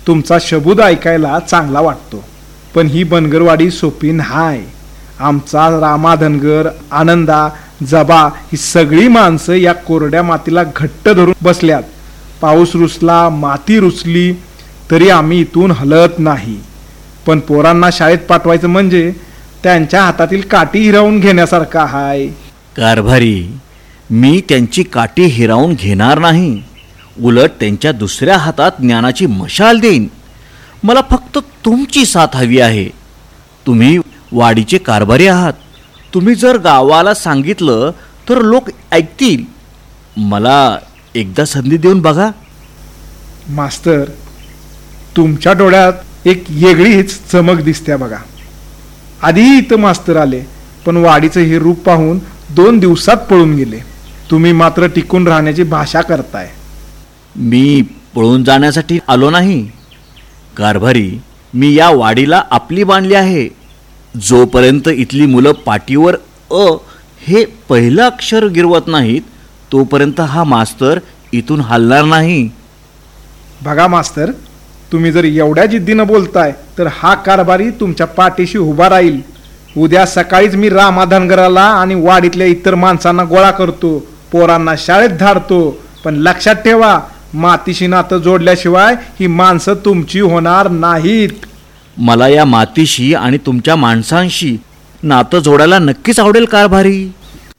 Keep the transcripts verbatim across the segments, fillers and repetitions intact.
तुमचा शबूद ऐकायला चांगला वाटतो, पण ही बनगरवाडी सोपी नाही. आमचा रामा धनगर, आनंदा, जबा ही सगळी माणसं या कोरड्या मातीला घट्ट धरून बसल्यात. पाऊस रुसला, माती रुसली तरी आम्ही इथून हलत नाही. पण पोरांना शाळेत पाठवायचं म्हणजे त्यांच्या हातातील काठी हिरावून घेण्यासारखं आहे. कारभारी, मी त्यांची काठी हिरावून घेणार नाही, उलट त्यांच्या दुसऱ्या हातात ज्ञानाची मशाल देईन. मला फक्त तुमची साथ हवी आहे. तुम्ही वाडीचे कारभारी आहात. तुम्ही जर गावाला सांगितलं तर लोक ऐकतील. मला एकदा संधी देऊन बघा. मास्तर, तुमच्या डोळ्यात एक वेगळीच चमक दिसते बघा. आधीही इथं मास्तर आले, पण वाडीचं हे रूप पाहून दोन दिवसात पळून गेले. तुम्ही मात्र टिकून राहण्याची भाषा करताय. मी पळून जाण्यासाठी आलो नाही कारभारी. मी या वाडीला आपली बांधली आहे. जोपर्यंत इथली मुलं पाटीवर अ हे पहिलं अक्षर गिरवत नाहीत तोपर्यंत हा मास्तर इथून हलणार नाही. बघा मास्तर, तुम्ही जर एवढ्या जिद्दीनं बोलताय तर हा कारभारी तुमच्या पाठीशी उभा राहील. उद्या सकाळीच मी रामा धनगराला आणि वाडीतल्या इतर माणसांना गोळा करतो, पोरांना शाळेत धाडतो. पण लक्षात ठेवा, मातीशी नातं जोडल्याशिवाय ही माणसं तुमची होणार नाहीत. मला या मातीशी आणि तुमच्या माणसांशी नातं जोडायला नक्कीच आवडेल कारभारी.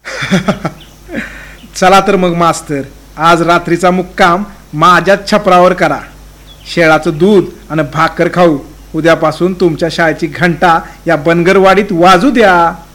चला तर मग मास्तर, आज रात्रीचा मुक्काम माझ्याच छपरावर करा. शेळाचं दूध आणि भाकर खाऊ. उद्यापासून तुमच्या शाळेची घंटा या बनगरवाडीत वाजू द्या.